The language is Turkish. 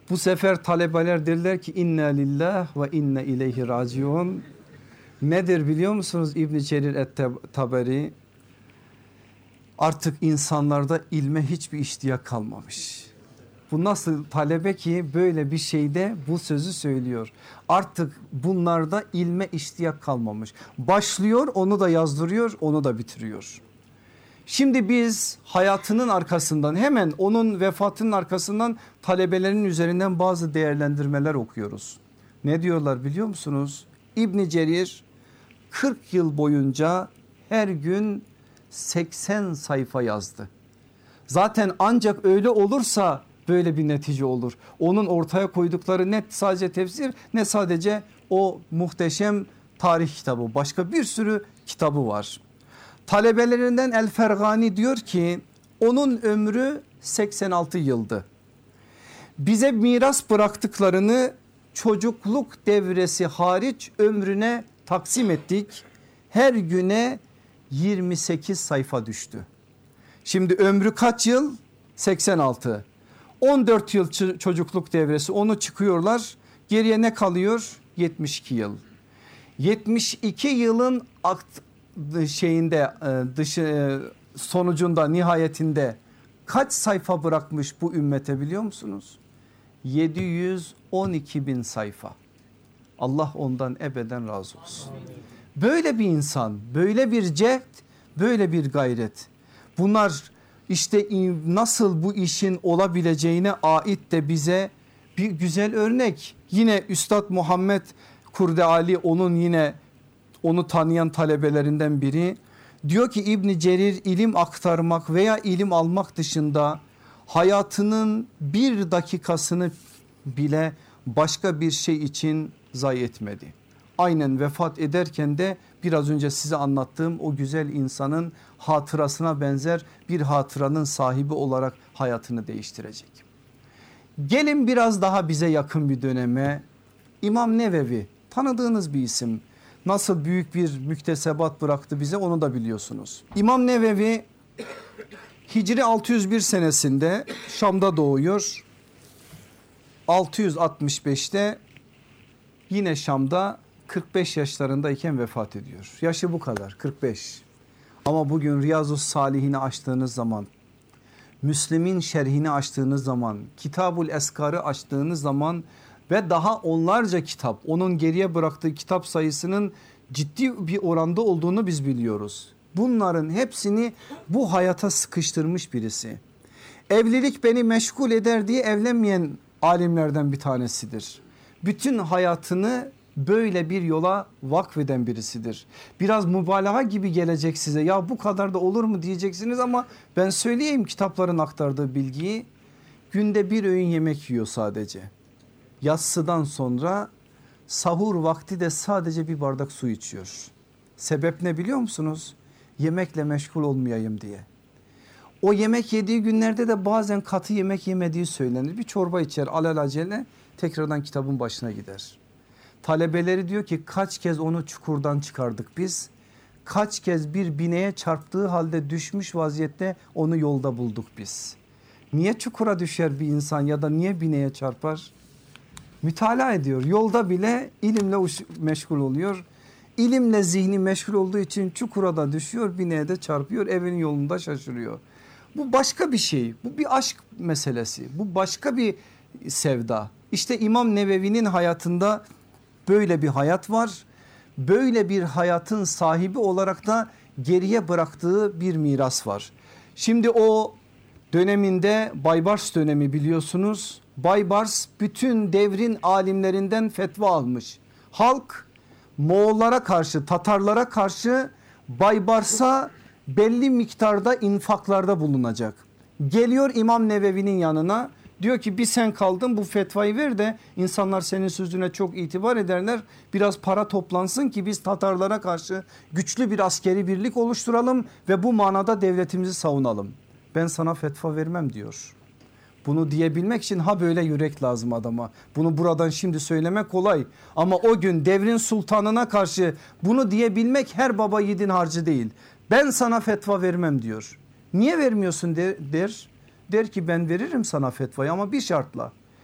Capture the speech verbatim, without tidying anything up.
Bu sefer talebeler derler ki inna lillah ve inna ileyhi raciun. Nedir biliyor musunuz İbn Cerir et-Taberi? Artık insanlarda ilme hiçbir iştiyak kalmamış. Bu nasıl talebe ki böyle bir şeyde bu sözü söylüyor. Artık bunlarda ilme iştiyak kalmamış. Başlıyor, onu da yazdırıyor, onu da bitiriyor. Şimdi biz hayatının arkasından, hemen onun vefatının arkasından talebelerin üzerinden bazı değerlendirmeler okuyoruz. Ne diyorlar biliyor musunuz? İbn Cerir kırk yıl boyunca her gün seksen sayfa yazdı. Zaten ancak öyle olursa böyle bir netice olur. Onun ortaya koydukları ne sadece tefsir, ne sadece o muhteşem tarih kitabı, başka bir sürü kitabı var. Talebelerinden El Fergani diyor ki onun ömrü seksen altı yıldı. Bize miras bıraktıklarını çocukluk devresi hariç ömrüne taksim ettik. Her güne yirmi sekiz sayfa düştü. Şimdi ömrü kaç yıl? seksen altı. on dört yıl çocukluk devresi, onu çıkıyorlar. Geriye ne kalıyor? yetmiş iki yıl. yetmiş iki yılın şeyinde dışı sonucunda, nihayetinde kaç sayfa bırakmış bu ümmete biliyor musunuz? yedi yüz on iki bin sayfa. Allah ondan ebeden razı olsun. Böyle bir insan, böyle bir cehd, böyle bir gayret. Bunlar işte nasıl bu işin olabileceğine ait de bize bir güzel örnek. Yine Üstad Muhammed Kurdeali, onun yine onu tanıyan talebelerinden biri, diyor ki İbn Cerir ilim aktarmak veya ilim almak dışında hayatının bir dakikasını bile başka bir şey için zayi etmedi. Aynen vefat ederken de biraz önce size anlattığım o güzel insanın hatırasına benzer bir hatıranın sahibi olarak hayatını değiştirecek. Gelin biraz daha bize yakın bir döneme. İmam Nevevi, tanıdığınız bir isim. Nasıl büyük bir müktesebat bıraktı bize onu da biliyorsunuz. İmam Nevevi Hicri altı yüz bir senesinde Şam'da doğuyor. altı yüz altmış beşte yine Şam'da kırk beş yaşlarındayken vefat ediyor. Yaşı bu kadar, kırk beş. Ama bugün Riyazus Salihini açtığınız zaman, Müslim'in şerhini açtığınız zaman, Kitabul Eskar'ı açtığınız zaman ve daha onlarca kitap, onun geriye bıraktığı kitap sayısının ciddi bir oranda olduğunu biz biliyoruz. Bunların hepsini bu hayata sıkıştırmış birisi. Evlilik beni meşgul eder diye evlenmeyen alimlerden bir tanesidir. Bütün hayatını böyle bir yola vakfeden birisidir. Biraz mübalağa gibi gelecek size, ya bu kadar da olur mu diyeceksiniz ama ben söyleyeyim kitapların aktardığı bilgiyi. Günde bir öğün yemek yiyor sadece. Yatsıdan sonra sahur vakti de sadece bir bardak su içiyor. Sebep ne biliyor musunuz? Yemekle meşgul olmayayım diye. O yemek yediği günlerde de bazen katı yemek yemediği söylenir. Bir çorba içer alelacele, tekrardan kitabın başına gider. Talebeleri diyor ki kaç kez onu çukurdan çıkardık biz. Kaç kez bir bineğe çarptığı halde düşmüş vaziyette onu yolda bulduk biz. Niye çukura düşer bir insan ya da niye bineğe çarpar? Mütalaa ediyor. Yolda bile ilimle meşgul oluyor. İlimle zihni meşgul olduğu için çukura da düşüyor, bineğe de çarpıyor, evinin yolunda şaşırıyor. Bu başka bir şey. Bu bir aşk meselesi. Bu başka bir sevda. İşte İmam Nevevi'nin hayatında böyle bir hayat var. Böyle bir hayatın sahibi olarak da geriye bıraktığı bir miras var. Şimdi o döneminde Baybars dönemi biliyorsunuz. Baybars bütün devrin alimlerinden fetva almış. Halk Moğollara karşı, Tatarlara karşı Baybars'a belli miktarda infaklarda bulunacak. Geliyor İmam Nevevi'nin yanına, diyor ki bir sen kaldın, bu fetvayı ver de insanlar senin sözüne çok itibar ederler. Biraz para toplansın ki biz Tatarlara karşı güçlü bir askeri birlik oluşturalım ve bu manada devletimizi savunalım. Ben sana fetva vermem diyor. Bunu diyebilmek için ha böyle yürek lazım adama. Bunu buradan şimdi söylemek kolay ama o gün devrin sultanına karşı bunu diyebilmek her baba yiğidin harcı değil. Ben sana fetva vermem diyor. Niye vermiyorsun der, der. Der ki ben veririm sana fetvayı ama bir şartla.